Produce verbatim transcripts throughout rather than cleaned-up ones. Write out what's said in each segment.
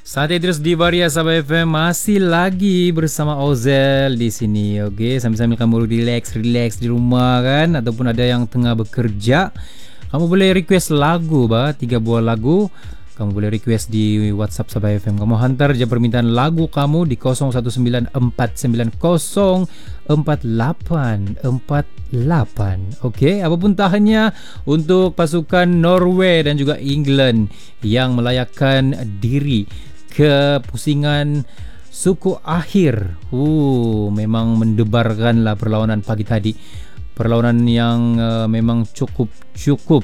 Santai terus di Varia Sabah F M, masih lagi bersama Ozel di sini. Oke, sambil-sambil kamu relax, relax di rumah kan, ataupun ada yang tengah bekerja, kamu boleh request lagu, bah, tiga buah lagu. Kamu boleh request di WhatsApp Sabah F M. Kamu hantar je permintaan lagu kamu di kosong satu sembilan empat sembilan kosong empat lapan empat lapan. Okey, apapun tahannya untuk pasukan Norway dan juga England yang melayakkan diri ke pusingan suku akhir. Uh, memang mendebarkanlah perlawanan pagi tadi. Perlawanan yang uh, memang cukup-cukup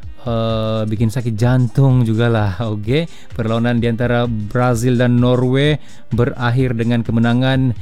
Uh, bikin sakit jantung jugalah. Okey, perlawanan di antara Brazil dan Norway berakhir dengan kemenangan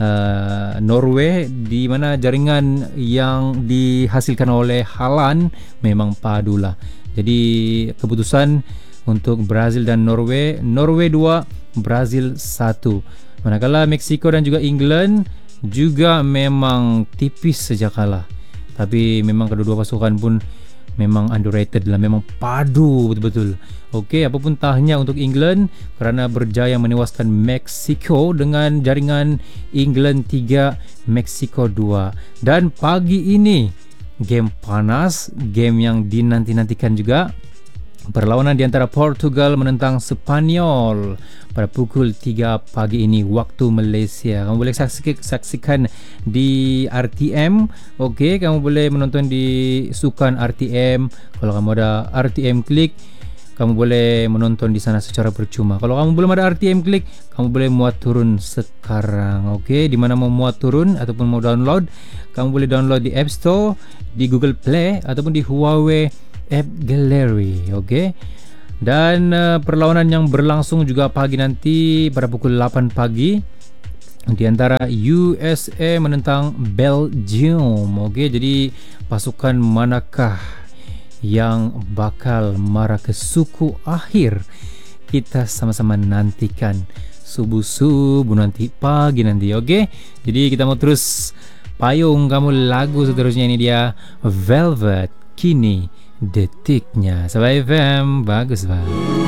uh, Norway, di mana jaringan yang dihasilkan oleh Haaland memang padulah. Jadi keputusan untuk Brazil dan Norway, Norway dua, Brazil satu. Manakala Meksiko dan juga England juga memang tipis saja kalah. Tapi memang kedua-dua pasukan pun memang underrated lah, memang padu betul-betul. Okey, apapun tahnya untuk England kerana berjaya menewaskan Meksiko dengan jaringan England tiga, Meksiko dua. Dan pagi ini game panas, game yang dinanti-nantikan juga. Perlawanan di antara Portugal menentang Sepanyol pada pukul tiga pagi ini waktu Malaysia. Kamu boleh saksikan, saksikan di R T M. Okey, kamu boleh menonton di sukan R T M. Kalau kamu ada R T M Klik, kamu boleh menonton di sana secara percuma. Kalau kamu belum ada R T M Klik, kamu boleh muat turun sekarang. Okey, di mana mau muat turun ataupun mau download, kamu boleh download di App Store, di Google Play ataupun di Huawei App Gallery. Okey. Dan uh, perlawanan yang berlangsung juga pagi nanti pada pukul lapan pagi di antara U S A menentang Belgium. Okey, jadi pasukan manakah yang bakal marah ke suku akhir? Kita sama-sama nantikan subuh-subuh nanti, pagi nanti. Okey. Jadi kita mau terus payung kamu lagu seterusnya. Ini dia Velvet, Kini Detiknya. Sabah F M, bagus banget.